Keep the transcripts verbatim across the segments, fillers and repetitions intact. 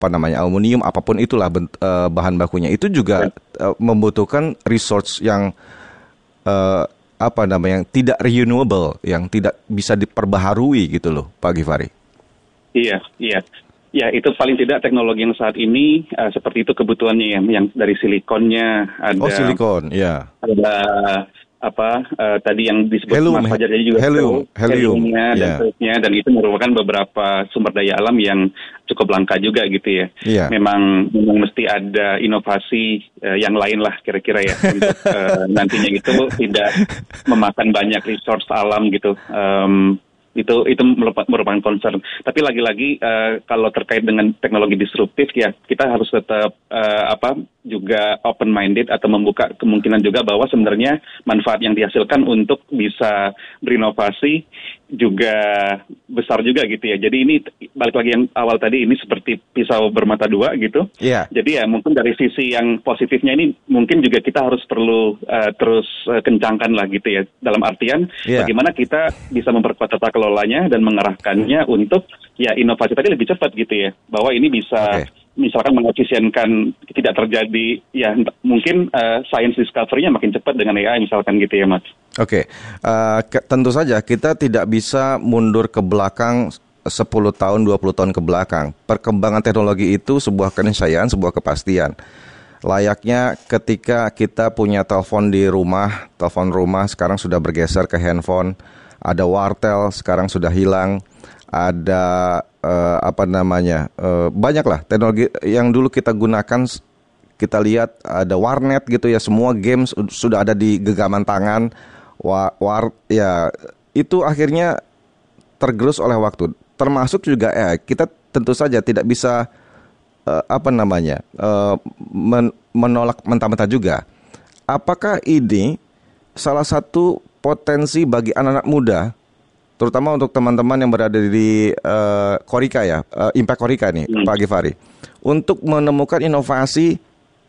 apa namanya aluminium, apapun itulah bent, uh, bahan bakunya itu juga uh, membutuhkan resource yang uh, apa namanya yang tidak renewable, yang tidak bisa diperbaharui gitu loh, Pak Givari. Iya, iya. Ya, itu paling tidak teknologi yang saat ini uh, seperti itu kebutuhannya ya, yang dari silikonnya ada. Oh, silikon, ya. Ada apa uh, tadi yang disebut helium, Mas Fajar jadi juga helium, helium, heliumnya dan yeah. seterusnya, dan itu merupakan beberapa sumber daya alam yang cukup langka juga gitu ya. Yeah. Memang, memang mesti ada inovasi uh, yang lain lah kira-kira ya untuk uh, nantinya itu tidak memakan banyak resource alam gitu. Um, itu itu merupakan concern. Tapi lagi-lagi uh, kalau terkait dengan teknologi disruptif ya kita harus tetap uh, apa juga open minded atau membuka kemungkinan juga bahwa sebenarnya manfaat yang dihasilkan untuk bisa berinovasi juga besar juga gitu ya. Jadi ini balik lagi yang awal tadi, ini seperti pisau bermata dua gitu. Yeah. Jadi ya mungkin dari sisi yang positifnya ini mungkin juga kita harus perlu uh, terus uh, kencangkan lah gitu ya. Dalam artian yeah. bagaimana kita bisa memperkuat tata kelolanya dan mengarahkannya untuk ya inovasi tadi lebih cepat gitu ya. Bahwa ini bisa okay. misalkan mengefisienkan tidak terjadi ya mungkin uh, science discovery-nya makin cepat dengan A I misalkan gitu ya Mas. Oke, okay. uh, ke- tentu saja kita tidak bisa mundur ke belakang sepuluh tahun, dua puluh tahun ke belakang. Perkembangan teknologi itu sebuah keniscayaan, sebuah kepastian. Layaknya ketika kita punya telepon di rumah, telepon rumah sekarang sudah bergeser ke handphone. Ada wartel sekarang sudah hilang. Ada uh, apa namanya uh, banyaklah teknologi yang dulu kita gunakan. Kita lihat ada warnet gitu ya, semua games sudah ada di genggaman tangan. War, war ya itu akhirnya tergerus oleh waktu. Termasuk juga ya kita tentu saja tidak bisa uh, apa namanya uh, men- menolak mentah-mentah juga. Apakah ini salah satu potensi bagi anak-anak muda, terutama untuk teman-teman yang berada di uh, Korika ya, uh, Impact Korika nih, hmm. Pak Givari, untuk menemukan inovasi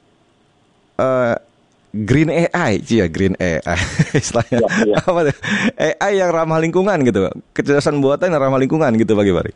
uh, Green A I, ya Green A I, istilahnya ya, ya. apa tuh? A I yang ramah lingkungan gitu, kecerdasan buatan yang ramah lingkungan gitu, Pak Givari.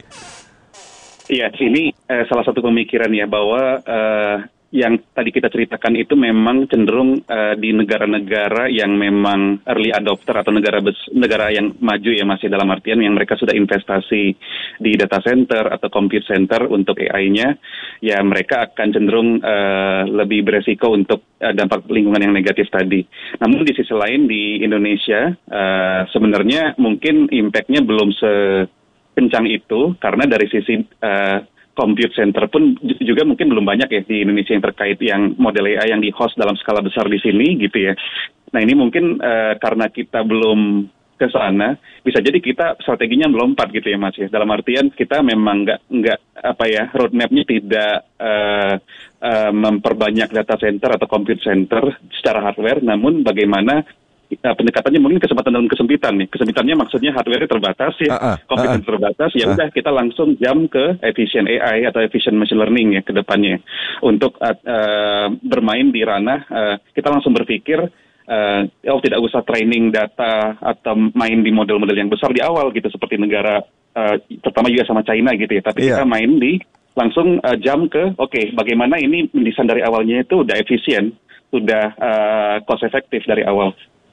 Iya, ini eh, salah satu pemikiran ya bahwa eh, yang tadi kita ceritakan itu memang cenderung uh, di negara-negara yang memang early adopter atau negara bes- negara yang maju ya masih dalam artian yang mereka sudah investasi di data center atau compute center untuk A I-nya, ya mereka akan cenderung uh, lebih beresiko untuk uh, dampak lingkungan yang negatif tadi. Namun di sisi lain di Indonesia uh, sebenarnya mungkin impact-nya belum sekencang itu karena dari sisi uh, compute center pun juga mungkin belum banyak ya di Indonesia yang terkait yang model A I yang di-host dalam skala besar di sini gitu ya. Nah ini mungkin uh, karena kita belum ke sana, bisa jadi kita strateginya melompat gitu ya Mas ya. Dalam artian kita memang nggak nggak apa ya roadmap-nya tidak uh, uh, memperbanyak data center atau compute center secara hardware, namun bagaimana Uh, pendekatannya mungkin kesempatan dan kesempitan nih. Kesempitannya maksudnya hardware terbatas ya, uh, uh, komputer uh, uh, terbatas, ya udah uh. kita langsung jam ke efficient A I atau efficient machine learning ya ke depannya. Untuk uh, uh, bermain di ranah, uh, kita langsung berpikir, uh, oh tidak usah training data atau main di model-model yang besar di awal gitu, seperti negara, uh, terutama juga sama China gitu ya. Tapi yeah. kita main di, langsung uh, jam ke, oke okay, bagaimana ini mendesain dari awalnya itu udah efisien, sudah uh, cost efektif dari awal.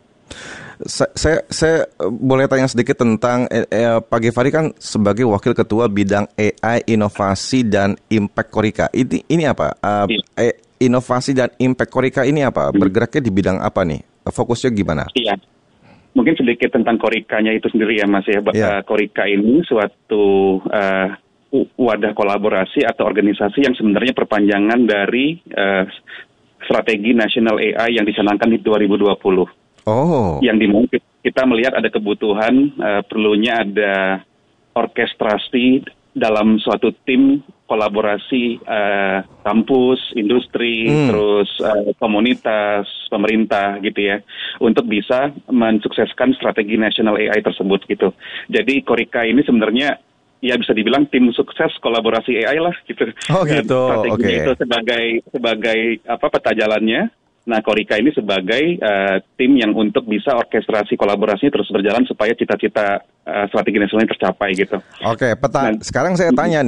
Saya, saya, saya boleh tanya sedikit tentang eh, eh, Pak Givari kan sebagai Wakil Ketua Bidang A I Inovasi dan Impact Korika. Ini ini apa? Uh, eh, inovasi dan Impact Korika ini apa? Bergeraknya di bidang apa nih? Fokusnya gimana? Iya. Mungkin sedikit tentang Korikanya itu sendiri ya Mas ya. Yeah. Korika ini suatu uh, wadah kolaborasi atau organisasi yang sebenarnya perpanjangan dari uh, strategi nasional A I yang dicanangkan di dua ribu dua puluh. Oh. Yang dimana kita melihat ada kebutuhan uh, perlunya ada orkestrasi dalam suatu tim kolaborasi uh, kampus, industri, hmm. terus uh, komunitas, pemerintah gitu ya, untuk bisa mensukseskan strategi nasional A I tersebut gitu. Jadi Korika ini sebenarnya ya bisa dibilang tim sukses kolaborasi A I lah gitu. Oh gitu. Strategi Okay. itu sebagai sebagai apa peta jalannya. Nah, Korika ini sebagai uh, tim yang untuk bisa orkestrasi kolaborasinya terus berjalan supaya cita-cita uh, strategi nasional tercapai gitu. Oke, peta. Nah, sekarang saya tanya nih,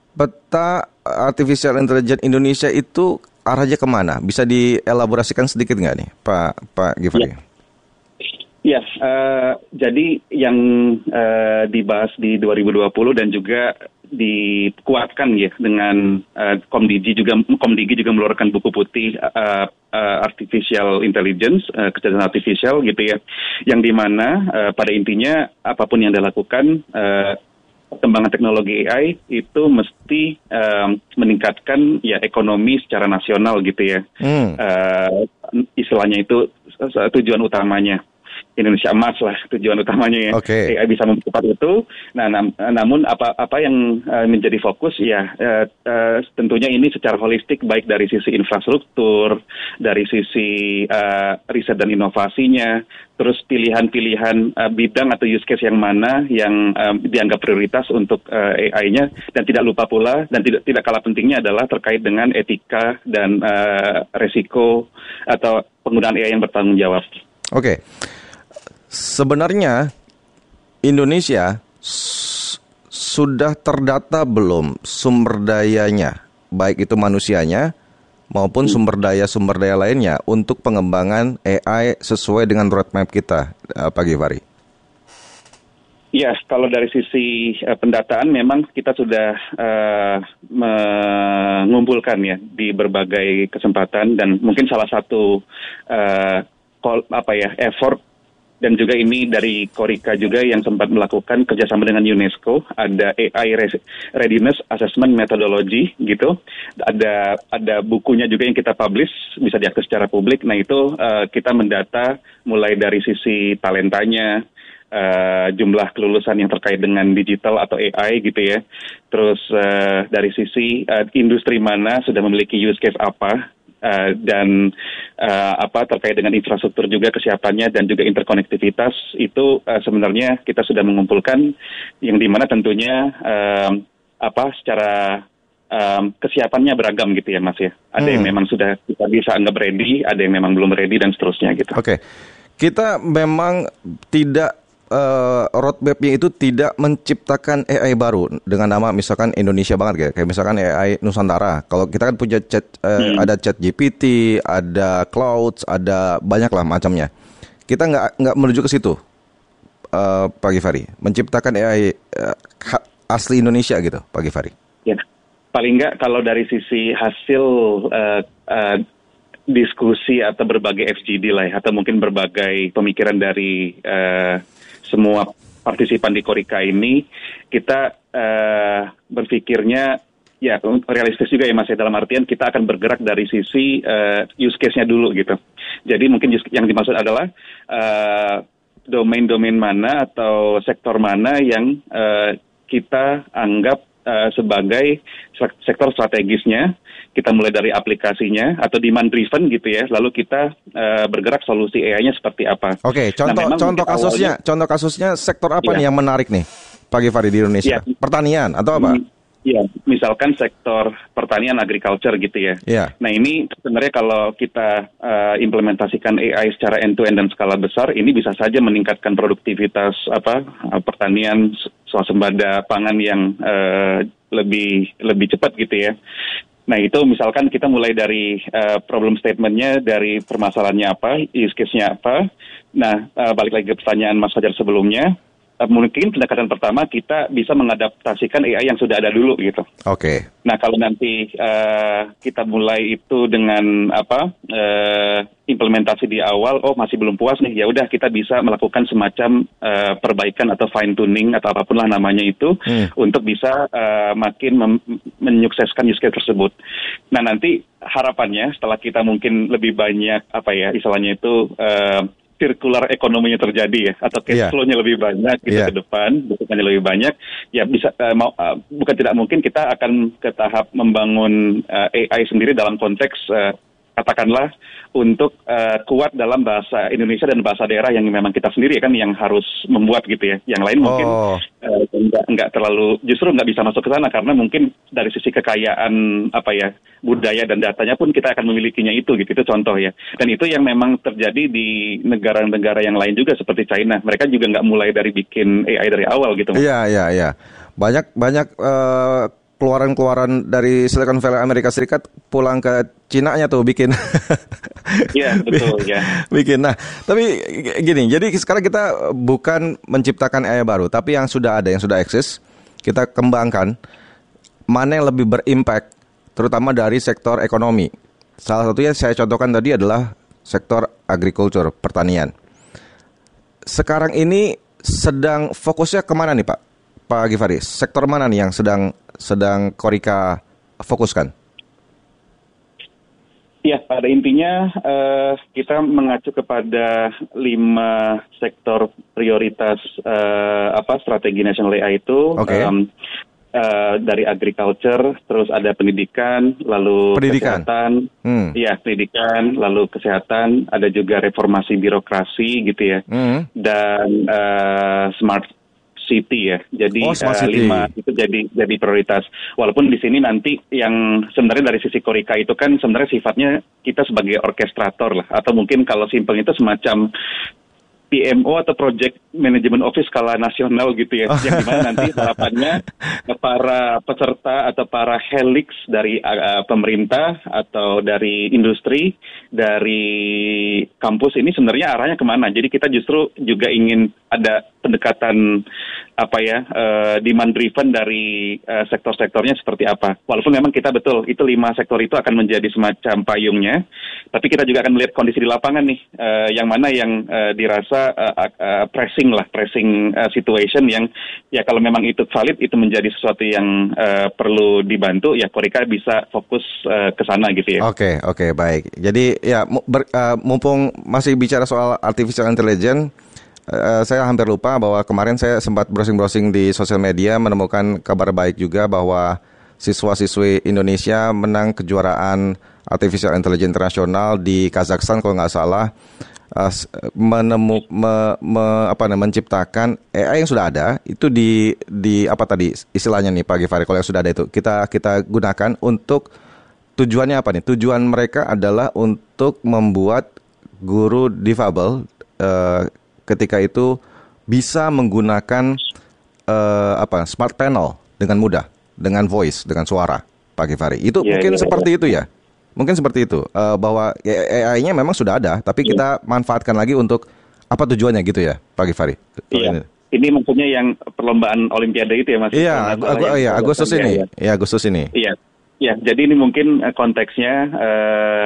peta artificial intelligence Indonesia itu arahnya kemana? Bisa dielaborasikan sedikit nggak nih, Pak Pak Givari? Ya. Ya, uh, jadi yang uh, dibahas di dua ribu dua puluh dan juga dikuatkan ya dengan uh, Komdigi juga Komdigi juga mengeluarkan buku putih uh, uh, artificial intelligence, uh, kecerdasan artifisial gitu ya, yang dimana uh, pada intinya apapun yang dilakukan uh, perkembangan teknologi A I itu mesti um, meningkatkan ya ekonomi secara nasional gitu ya, hmm. uh, istilahnya itu tujuan utamanya. Indonesia emas lah tujuan utamanya ya. Okay. A I bisa mempercepat itu. Nah, nam- namun apa apa yang uh, menjadi fokus ya uh, uh, tentunya ini secara holistik, baik dari sisi infrastruktur, dari sisi uh, riset dan inovasinya, terus pilihan-pilihan uh, bidang atau use case yang mana yang um, dianggap prioritas untuk uh, A I-nya, dan tidak lupa pula dan tidak tidak kalah pentingnya adalah terkait dengan etika dan uh, resiko atau penggunaan A I yang bertanggung jawab. Oke. Okay. Sebenarnya Indonesia s- sudah terdata belum sumber dayanya, baik itu manusianya maupun sumber daya-sumber daya lainnya untuk pengembangan A I sesuai dengan roadmap kita, Pak Givari? Ya, kalau dari sisi uh, pendataan memang kita sudah uh, mengumpulkan ya di berbagai kesempatan, dan mungkin salah satu uh, call, apa ya effort. Dan juga ini dari Korika juga yang sempat melakukan kerjasama dengan UNESCO, ada A I Readiness Assessment Methodology gitu. Ada ada bukunya juga yang kita publish, bisa diakses secara publik. Nah itu uh, kita mendata mulai dari sisi talentanya, uh, jumlah kelulusan yang terkait dengan digital atau A I gitu ya. Terus uh, dari sisi uh, industri mana sudah memiliki use case apa. Uh, dan uh, apa terkait dengan infrastruktur juga kesiapannya dan juga interkonektivitas itu uh, sebenarnya kita sudah mengumpulkan, yang dimana tentunya uh, apa secara um, kesiapannya beragam gitu ya Mas ya. Ada hmm. yang memang sudah kita bisa anggap ready, ada yang memang belum ready dan seterusnya gitu. Oke, okay. Kita memang tidak Uh, roadmap-nya itu tidak menciptakan A I baru dengan nama misalkan Indonesia banget kayak, kayak misalkan A I Nusantara. Kalau kita kan punya chat, uh, hmm. ada Chat G P T, ada Clouds, ada banyak lah macamnya. Kita nggak nggak menuju ke situ, uh, Pak Givari, menciptakan A I uh, asli Indonesia gitu, Pak Givari. Ya, paling nggak kalau dari sisi hasil uh, uh, diskusi atau berbagai F G D lah ya, atau mungkin berbagai pemikiran dari uh, semua partisipan di Korika ini, kita uh, berpikirnya ya realistis juga ya Mas ya, dalam artian kita akan bergerak dari sisi uh, use case-nya dulu gitu. Jadi mungkin yang dimaksud adalah uh, domain-domain mana atau sektor mana yang uh, kita anggap uh, sebagai sektor strategisnya. Kita mulai dari aplikasinya atau demand driven gitu ya, lalu kita uh, bergerak solusi A I-nya seperti apa. Oke, contoh nah, contoh kasusnya, awalnya, contoh kasusnya sektor apa ya. nih yang menarik nih, Pak Givari, di Indonesia? Ya. Pertanian atau apa? Iya, misalkan sektor pertanian, agriculture gitu ya. Ya. Nah ini sebenarnya kalau kita uh, implementasikan A I secara end-to-end dan skala besar, ini bisa saja meningkatkan produktivitas apa uh, pertanian, swasembada pangan yang uh, lebih lebih cepat gitu ya. Nah itu misalkan kita mulai dari uh, problem statement-nya, dari permasalahannya apa, use case-nya apa. Nah uh, balik lagi ke pertanyaan Mas Fajar sebelumnya, uh, mungkin pendekatan pertama kita bisa mengadaptasikan A I yang sudah ada dulu gitu. Oke. Okay. Nah kalau nanti uh, kita mulai itu dengan apa uh, implementasi di awal, oh masih belum puas nih, ya udah kita bisa melakukan semacam uh, perbaikan atau fine tuning atau apapun lah namanya itu hmm. untuk bisa uh, makin mem- menyukseskan use case tersebut. Nah nanti harapannya setelah kita mungkin lebih banyak apa ya istilahnya itu uh, circular ekonominya terjadi ya, atau cash flow-nya yeah. lebih banyak gitu yeah. ke depan, bukannya lebih banyak, ya bisa uh, mau uh, bukan tidak mungkin kita akan ke tahap membangun uh, A I sendiri dalam konteks uh, katakanlah untuk uh, kuat dalam bahasa Indonesia dan bahasa daerah yang memang kita sendiri kan yang harus membuat gitu ya. Yang lain mungkin oh. uh, enggak, enggak terlalu, justru nggak bisa masuk ke sana karena mungkin dari sisi kekayaan apa ya budaya dan datanya pun kita akan memilikinya itu gitu. Itu contoh ya. Dan itu yang memang terjadi di negara-negara yang lain juga seperti China. Mereka juga nggak mulai dari bikin A I dari awal gitu. Iya iya iya. Banyak banyak uh... keluaran-keluaran dari Silicon Valley Amerika Serikat pulang ke Cina-nya tuh bikin. Iya, betul ya. Bikin. Nah, tapi gini, jadi sekarang kita bukan menciptakan A I baru, tapi yang sudah ada, yang sudah eksis, kita kembangkan mana yang lebih berimpact, terutama dari sektor ekonomi. Salah satunya saya contohkan tadi adalah sektor agriculture, pertanian. Sekarang ini sedang fokusnya kemana nih Pak? Pak Givari, sektor mana nih yang sedang sedang Korika fokuskan? Ya, pada intinya uh, kita mengacu kepada lima sektor prioritas uh, apa strategi nasional A I itu. Okay. Um, uh, dari agriculture, terus ada pendidikan, lalu pendidikan. kesehatan, hmm. ya pendidikan, lalu kesehatan, ada juga reformasi birokrasi gitu ya, hmm. dan uh, smart city ya. Jadi oh, uh, lima itu jadi jadi prioritas. Walaupun di sini nanti yang sebenarnya dari sisi Korika itu kan sebenarnya sifatnya kita sebagai orkestrator lah, atau mungkin kalau simpel itu semacam P M O atau Project Management Office skala nasional gitu ya, yang dimana nanti harapannya para peserta atau para helix dari uh, pemerintah atau dari industri, dari kampus ini sebenarnya arahnya kemana. Jadi kita justru juga ingin ada pendekatan apa ya, uh, demand driven dari uh, sektor-sektornya seperti apa. Walaupun memang kita betul, itu lima sektor itu akan menjadi semacam payungnya, tapi kita juga akan melihat kondisi di lapangan nih, uh, yang mana yang uh, dirasa Uh, uh, pressing lah, pressing uh, situation yang ya kalau memang itu valid, itu menjadi sesuatu yang uh, perlu dibantu, ya Korika bisa fokus uh, ke sana gitu ya. Oke, okay, oke, okay, baik. Jadi ya ber, uh, mumpung masih bicara soal artificial intelligence, uh, saya hampir lupa bahwa kemarin saya sempat browsing-browsing di sosial media menemukan kabar baik juga bahwa siswa-siswi Indonesia menang kejuaraan artificial intelligence internasional di Kazakhstan kalau nggak salah. Uh, menemu me, me, apa namanya menciptakan A I yang sudah ada itu di di apa tadi istilahnya nih Pak Givari, kalau yang sudah ada itu kita kita gunakan untuk tujuannya apa nih? Tujuan mereka adalah untuk membuat guru difabel uh, ketika itu bisa menggunakan uh, apa smart panel dengan mudah, dengan voice, dengan suara, Pak Givari. Itu yeah, mungkin yeah, seperti yeah. itu ya. Mungkin seperti itu, uh, bahwa A I-nya memang sudah ada, tapi yeah. kita manfaatkan lagi untuk apa tujuannya gitu ya, Pak Givari? Iya, ini maksudnya yang perlombaan Olimpiade itu ya Mas? Iya, ag- ag- iya Agustus ini. Iya, Agustus ini. Iya, ya. Jadi ini mungkin konteksnya uh,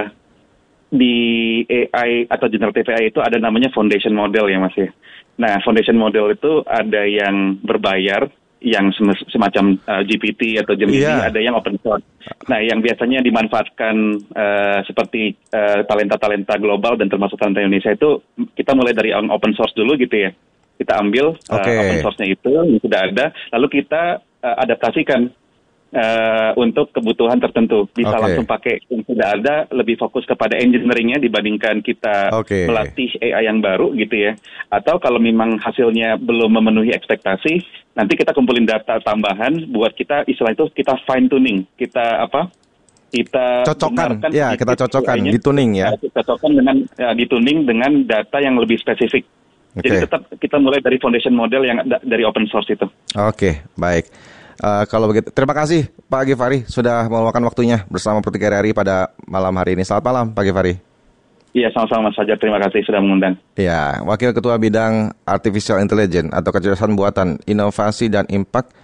di A I atau generative A I itu ada namanya foundation model ya Mas ya. Nah, foundation model itu ada yang berbayar, yang semacam uh, G P T atau Gemini, yeah. ada yang open source. Nah, yang biasanya dimanfaatkan uh, seperti uh, talenta-talenta global dan termasuk talenta Indonesia itu, kita mulai dari open source dulu gitu ya. Kita ambil okay. uh, open source-nya itu yang sudah ada, lalu kita uh, adaptasikan uh, untuk kebutuhan tertentu. Bisa okay. langsung pakai yang sudah ada, lebih fokus kepada engineering-nya dibandingkan kita okay. melatih A I yang baru gitu ya. Atau kalau memang hasilnya belum memenuhi ekspektasi, nanti kita kumpulin data tambahan buat kita, istilah itu kita fine tuning, kita apa? Kita cocokkan, ya kita cocokkan, dituning ya. Cocokkan dengan ya, dituning dengan data yang lebih spesifik. Okay. Jadi tetap kita mulai dari foundation model yang da- dari open source itu. Oke, okay, baik. Uh, kalau begitu, terima kasih Pak Givari sudah meluangkan waktunya bersama Pro tiga R I pada malam hari ini. Selamat malam Pak Givari. Iya, sama-sama Mas Fajar. Terima kasih sudah mengundang. Ya, Wakil Ketua Bidang Artificial Intelligence atau Kecerdasan Buatan, Inovasi dan Impact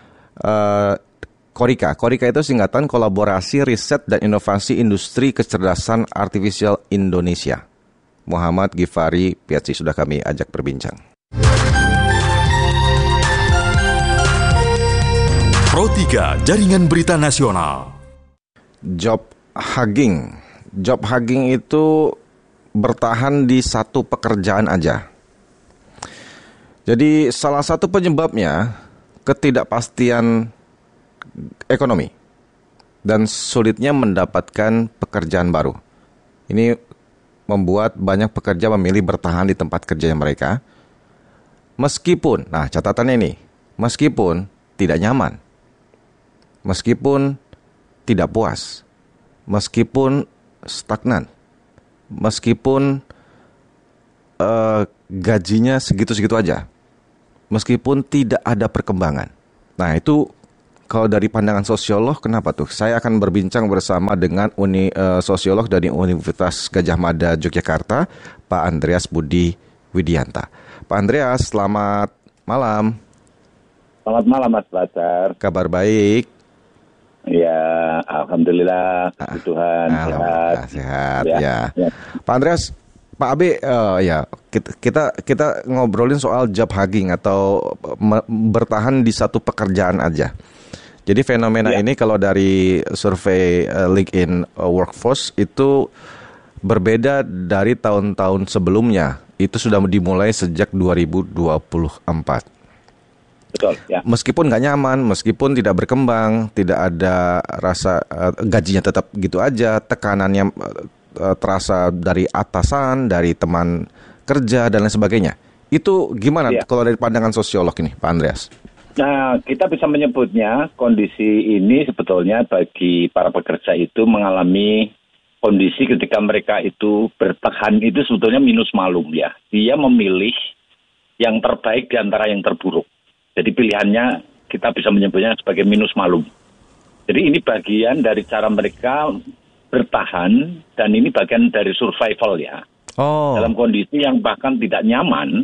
uh, Korika. Korika itu singkatan Kolaborasi Riset dan Inovasi Industri Kecerdasan Artificial Indonesia. Muhammad Givari P H D sudah kami ajak berbincang. Pro tiga Jaringan Berita Nasional. Job hugging. Job hugging itu bertahan di satu pekerjaan aja. Jadi salah satu penyebabnya ketidakpastian ekonomi dan sulitnya mendapatkan pekerjaan baru. Ini membuat banyak pekerja memilih bertahan di tempat kerja mereka. Meskipun, nah catatannya ini, meskipun tidak nyaman, meskipun tidak puas, meskipun stagnan, meskipun uh, gajinya segitu-segitu aja, meskipun tidak ada perkembangan. Nah itu kalau dari pandangan sosiolog kenapa tuh? Saya akan berbincang bersama dengan uni uh, sosiolog dari Universitas Gadjah Mada Yogyakarta, Pak Andreas Budi Widianta. Pak Andreas, selamat malam. Selamat malam Mas Fajar. Kabar baik? Ya, alhamdulillah, ah, Tuhan alhamdulillah, sehat. Sehat, ya. ya. ya. Pak Andreas, Pak Abe, uh, ya kita, kita kita ngobrolin soal job hugging atau me- bertahan di satu pekerjaan aja. Jadi fenomena ya. ini kalau dari survei uh, LinkedIn uh, Workforce itu berbeda dari tahun-tahun sebelumnya. Itu sudah dimulai sejak dua ribu dua puluh empat. Betul, ya. Meskipun nggak nyaman, meskipun tidak berkembang, tidak ada rasa uh, gajinya tetap gitu aja, tekanannya uh, terasa dari atasan, dari teman kerja dan lain sebagainya. Itu gimana ya. kalau dari pandangan sosiolog ini, Pak Andreas? Nah, kita bisa menyebutnya kondisi ini sebetulnya bagi para pekerja itu mengalami kondisi ketika mereka itu bertahan itu sebetulnya minus malum ya. Dia memilih yang terbaik di antara yang terburuk. Jadi pilihannya kita bisa menyebutnya sebagai minus malum. Jadi ini bagian dari cara mereka bertahan dan ini bagian dari survival ya. Oh. Dalam kondisi yang bahkan tidak nyaman,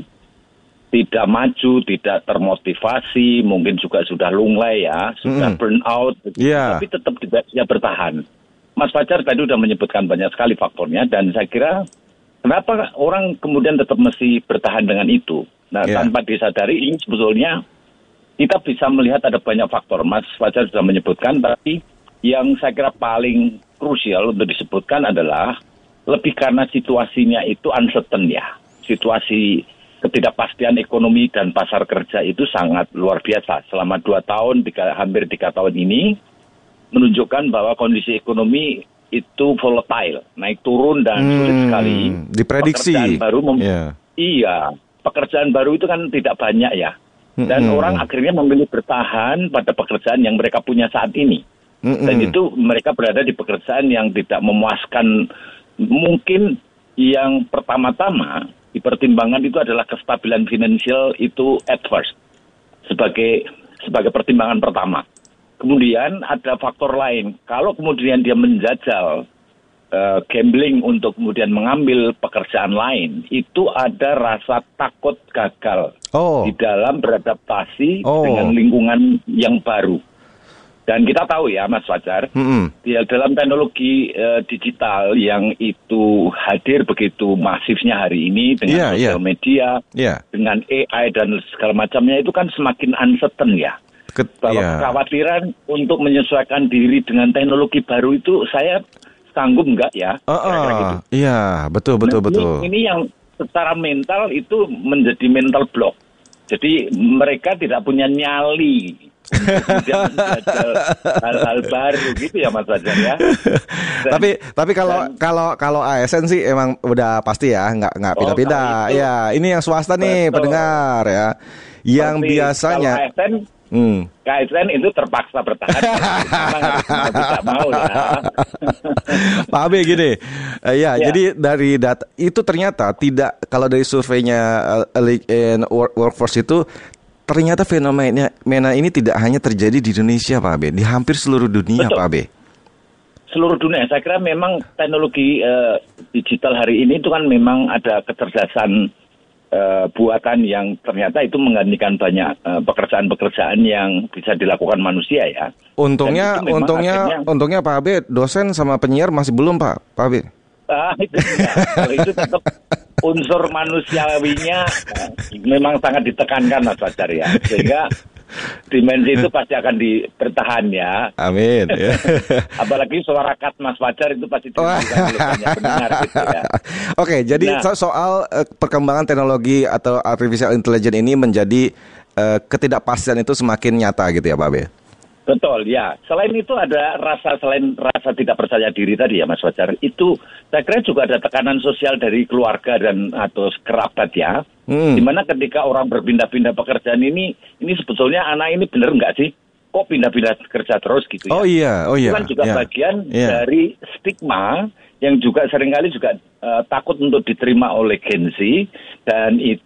tidak maju, tidak termotivasi, mungkin juga sudah lunglai ya, sudah mm. burn out, yeah. tapi tetap tidak bisa bertahan. Mas Fajar tadi sudah menyebutkan banyak sekali faktornya dan saya kira kenapa orang kemudian tetap mesti bertahan dengan itu. Nah yeah. tanpa disadari ini sebetulnya kita bisa melihat ada banyak faktor. Mas Fajar sudah menyebutkan, tapi yang saya kira paling krusial untuk disebutkan adalah lebih karena situasinya itu uncertain ya. Situasi ketidakpastian ekonomi dan pasar kerja itu sangat luar biasa. Selama dua tahun, tiga, hampir tiga tahun ini, menunjukkan bahwa kondisi ekonomi itu volatile, naik turun dan hmm, sulit sekali. Diprediksi. Pekerjaan baru mem- yeah. Iya, pekerjaan baru itu kan tidak banyak ya. Dan mm-hmm. orang akhirnya memilih bertahan pada pekerjaan yang mereka punya saat ini. Mm-hmm. Dan itu mereka berada di pekerjaan yang tidak memuaskan. Mungkin yang pertama-tama dipertimbangkan itu adalah kestabilan finansial itu at first. Sebagai sebagai pertimbangan pertama. Kemudian ada faktor lain. Kalau kemudian dia menjajal uh, gambling untuk kemudian mengambil pekerjaan lain, itu ada rasa takut gagal. Oh. Di dalam beradaptasi oh. dengan lingkungan yang baru. Dan kita tahu ya Mas Fajar, mm-hmm. di dalam teknologi uh, digital yang itu hadir begitu masifnya hari ini dengan yeah, sosial yeah. media, yeah. dengan A I dan segala macamnya itu kan semakin uncertain ya. Ket, Bahwa yeah. kekhawatiran untuk menyesuaikan diri dengan teknologi baru itu saya sanggup enggak ya? Uh, uh, gitu. Iya, betul betul nah, betul. Ini, ini yang secara mental itu menjadi mental block. Jadi mereka tidak punya nyali kemudian menjajal hal-hal baru gitu ya Mas Fajar ya. Dan, tapi tapi kalau dan, kalau kalau A S N sih emang udah pasti ya nggak nggak pindah-pindah. Oh, ya ini yang swasta nih betul. Pendengar ya. Yang Seperti biasanya kalau A S N Hmm. K S N itu terpaksa bertahan. Memang harus mau tidak mau ya. Pak Abe gini, uh, ya, ya jadi dari data itu ternyata tidak, kalau dari surveinya uh, LinkedIn Workforce itu ternyata fenomena ini tidak hanya terjadi di Indonesia Pak Abe, di hampir seluruh dunia. Betul. Pak Abe. Seluruh dunia, saya kira memang teknologi uh, digital hari ini itu kan memang ada kecerdasan Uh, buatan yang ternyata itu menggantikan banyak uh, pekerjaan-pekerjaan yang bisa dilakukan manusia ya. Untungnya, untungnya, akhirnya, untungnya Pak Abe dosen sama penyiar masih belum Pak, Pak Abe. Ah itu kalau itu tetap unsur manusiawinya uh, memang sangat ditekankan Mas Fajar ya, sehingga dimensi itu pasti akan dipertahan ya. Amin. Ya. Apalagi suara kat Mas Fajar itu pasti didengarkan oleh banyak pendengar gitu ya. Oke, jadi nah, so- soal uh, perkembangan teknologi atau artificial intelligence ini menjadi uh, ketidakpastian itu semakin nyata gitu ya Pak Abe. Betul ya. Selain itu ada rasa selain rasa tidak percaya diri tadi ya Mas Fajar. Itu saya kira juga ada tekanan sosial dari keluarga dan atau kerabat ya. Hmm. Dimana ketika orang berpindah-pindah pekerjaan ini, ini sebetulnya anak ini benar nggak sih? Kok pindah-pindah kerja terus gitu ya? Oh iya, oh iya. Itu kan juga yeah. bagian yeah. dari stigma yang juga seringkali juga uh, takut untuk diterima oleh Gen Z, dan itu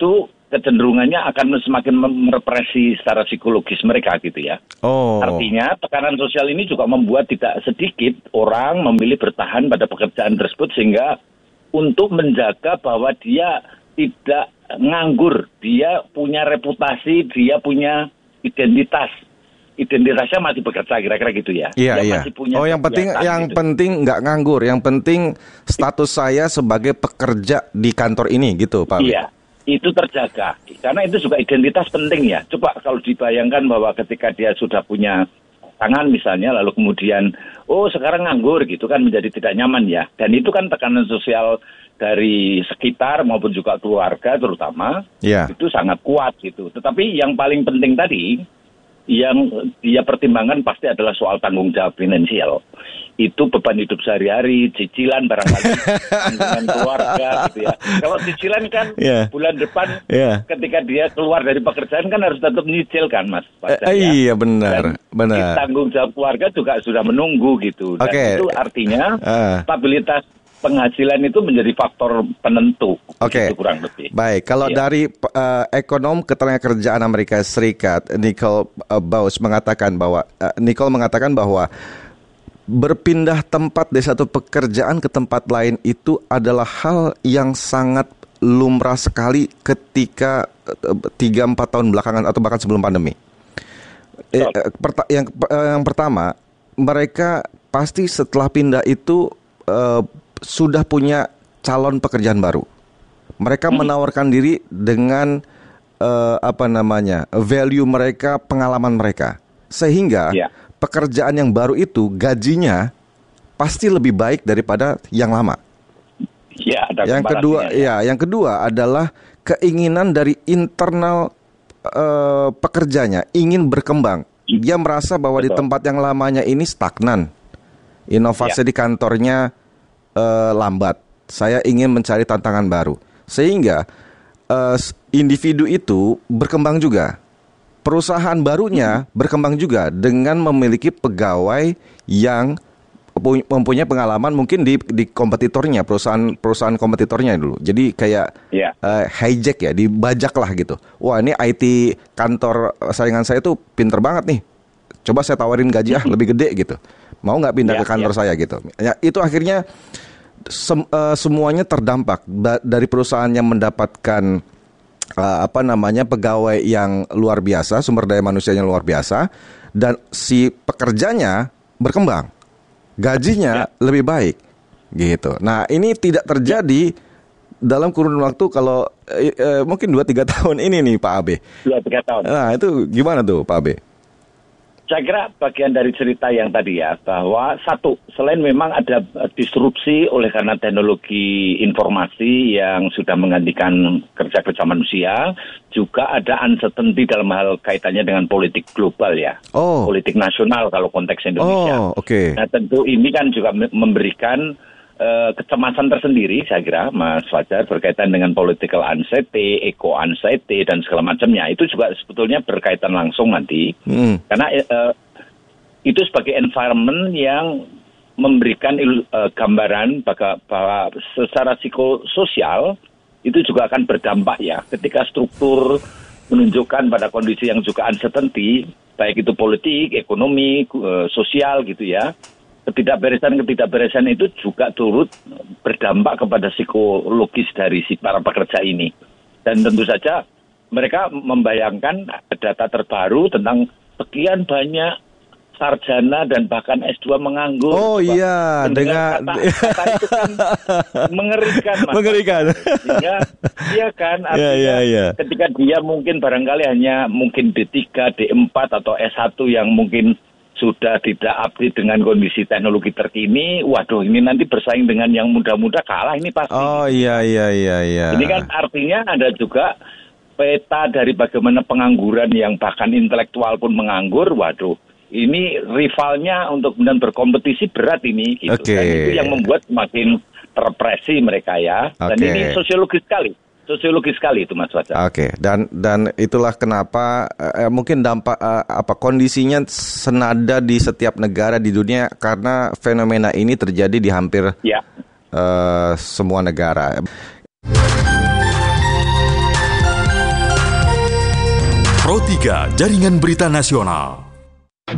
kecenderungannya akan semakin merepresi secara psikologis mereka gitu ya. Oh. Artinya tekanan sosial ini juga membuat tidak sedikit orang memilih bertahan pada pekerjaan tersebut sehingga untuk menjaga bahwa dia tidak nganggur, dia punya reputasi, dia punya identitas. Identitasnya masih bekerja kira-kira gitu ya. Iya, dia iya. Masih punya oh, yang penting yang gitu. penting nggak nganggur, yang penting status saya sebagai pekerja di kantor ini gitu, Pak. Iya. Itu terjaga, karena itu juga identitas penting ya. Coba kalau dibayangkan bahwa ketika dia sudah punya tangan misalnya, lalu kemudian, oh sekarang nganggur gitu kan menjadi tidak nyaman ya. Dan itu kan tekanan sosial dari sekitar maupun juga keluarga terutama, yeah. itu sangat kuat gitu. Tetapi yang paling penting tadi, yang dia pertimbangkan pasti adalah soal tanggung jawab finansial. Itu beban hidup sehari-hari, cicilan barangkali, tanggungan keluarga gitu ya. Kalau cicilan kan yeah. bulan depan yeah. ketika dia keluar dari pekerjaan kan harus tetap nyicil kan Mas. Eh, ya. Iya benar, Dan benar. Tanggung jawab keluarga juga sudah menunggu gitu. Dan okay. itu artinya uh. stabilitas penghasilan itu menjadi faktor penentu. Oke, okay. kurang lebih. Baik, kalau yeah. dari uh, ekonom ketenagakerjaan Amerika Serikat, Nicole uh, Bausch mengatakan bahwa uh, Nicole mengatakan bahwa berpindah tempat dari satu pekerjaan ke tempat lain itu adalah hal yang sangat lumrah sekali ketika tiga sampai empat tahun belakangan atau bahkan sebelum pandemi. Eh, perta- yang, uh, yang pertama, mereka pasti setelah pindah itu uh, sudah punya calon pekerjaan baru. Mereka hmm. menawarkan diri dengan uh, apa namanya value mereka, pengalaman mereka, sehingga yeah. pekerjaan yang baru itu gajinya pasti lebih baik daripada yang lama. Ya, ada yang kedua, ya. ya, yang kedua adalah keinginan dari internal uh, pekerjanya ingin berkembang. Dia merasa bahwa Betul. Di tempat yang lamanya ini stagnan, inovasi yeah. di kantornya Uh, lambat. Saya ingin mencari tantangan baru. Sehingga uh, individu itu berkembang juga. Perusahaan barunya hmm. berkembang juga dengan memiliki pegawai yang mempunyai pengalaman mungkin di di kompetitornya, perusahaan perusahaan kompetitornya dulu. Jadi kayak yeah. uh, hijack ya, dibajak lah gitu. Wah, ini I T kantor saingan saya tuh pinter banget nih. Coba saya tawarin gaji ah lebih gede gitu. Mau nggak pindah ya, ke kantor ya. saya gitu. Ya, itu akhirnya sem, uh, semuanya terdampak da- dari perusahaan yang mendapatkan uh, apa namanya pegawai yang luar biasa, sumber daya manusianya luar biasa, dan si pekerjanya berkembang, gajinya ya. lebih baik, gitu. Nah ini tidak terjadi dalam kurun waktu kalau uh, uh, mungkin dua tiga tahun ini nih Pak Abe. dua tiga tahun. Nah itu gimana tuh Pak Abe? Saya kira bagian dari cerita yang tadi ya, bahwa satu, selain memang ada disrupsi oleh karena teknologi informasi yang sudah menggantikan kerja-kerja manusia, juga ada uncertainty dalam hal kaitannya dengan politik global ya, oh. politik nasional kalau konteks Indonesia. Oh, okay. Nah tentu ini kan juga memberikan Uh, kecemasan tersendiri saya kira Mas Fajar berkaitan dengan political anxiety, eco anxiety dan segala macamnya. Itu juga sebetulnya berkaitan langsung nanti hmm. karena uh, itu sebagai environment yang memberikan uh, gambaran bahwa, bahwa secara psikososial itu juga akan berdampak ya ketika struktur menunjukkan pada kondisi yang juga uncertainty, baik itu politik, ekonomi, uh, sosial gitu ya. Ketidakberesan-ketidakberesan itu juga turut berdampak kepada psikologis dari si para pekerja ini. Dan tentu saja mereka membayangkan data terbaru tentang sekian banyak sarjana dan bahkan S dua menganggur. Oh iya, dengan kata, kata itu kan mengerikan. Mas. Mengerikan. Sehingga, iya kan, artinya yeah, yeah, yeah. ketika dia mungkin barangkali hanya mungkin D tiga, D empat atau S satu yang mungkin sudah tidak update dengan kondisi teknologi terkini, waduh ini nanti bersaing dengan yang muda-muda kalah ini pasti. Oh iya iya iya iya. Ini kan artinya ada juga peta dari bagaimana pengangguran yang bahkan intelektual pun menganggur, waduh ini rivalnya untuk kemudian berkompetisi berat ini gitu. Okay. Dan itu yang membuat semakin terpresi mereka ya. Dan okay. ini sosiologis sekali. Sosiologis sekali itu Mas Fajar. Oke, okay. dan dan itulah kenapa eh, mungkin dampak eh, apa kondisinya senada di setiap negara di dunia karena fenomena ini terjadi di hampir ya. eh, semua negara. Pro tiga Jaringan Berita Nasional.